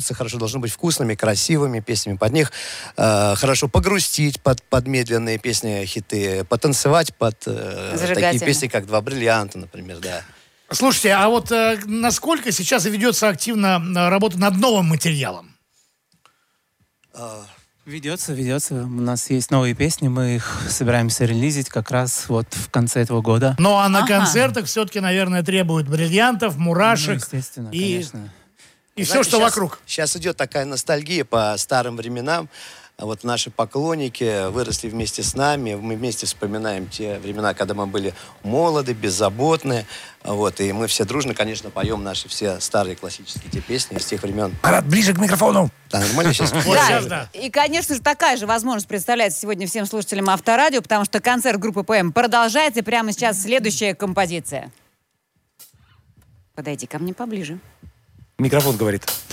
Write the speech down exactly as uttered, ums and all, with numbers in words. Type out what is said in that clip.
слушаться хорошо, должны быть вкусными, красивыми песнями. Под них э, хорошо погрустить под, под медленные песни, хиты, потанцевать под э, такие песни, как «Два бриллианта», например, да. Слушайте, а вот э, насколько сейчас ведется активно работа над новым материалом? Ведется, ведется. У нас есть новые песни, мы их собираемся релизить как раз вот в конце этого года. Ну, а на ага. концертах все-таки, наверное, требуют бриллиантов, мурашек. Ну, естественно, и, конечно. И все, что сейчас, вокруг. Сейчас идет такая ностальгия по старым временам. Вот наши поклонники выросли вместе с нами. Мы вместе вспоминаем те времена, когда мы были молоды, беззаботны. Вот, и мы все дружно, конечно, поем наши все старые классические те песни из тех времен. Марат, ближе к микрофону. Да, нормально сейчас? Да, и, конечно же, такая же возможность представляется сегодня всем слушателям Авторадио, потому что концерт группы ПМ продолжается. И прямо сейчас следующая композиция. Подойди ко мне поближе. Микрофон говорит.